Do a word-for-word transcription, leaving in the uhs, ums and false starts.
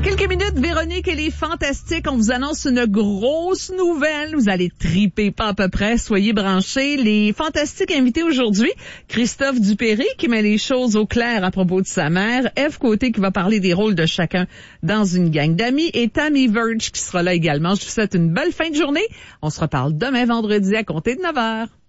Dans quelques minutes, Véronique et les Fantastiques, on vous annonce une grosse nouvelle. Vous allez triper pas à peu près. Soyez branchés. Les Fantastiques invités aujourd'hui, Christophe Dupéry qui met les choses au clair à propos de sa mère, Eve Côté qui va parler des rôles de chacun dans une gang d'amis et Tammy Verge qui sera là également. Je vous souhaite une belle fin de journée. On se reparle demain vendredi à compter de neuf heures.